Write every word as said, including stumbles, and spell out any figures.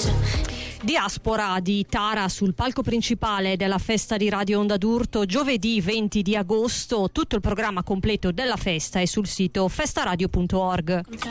Diaspora di Tara sul palco principale della festa di Radio Onda d'Urto giovedì venti di agosto. Tutto il programma completo della festa è sul sito festaradio punto org.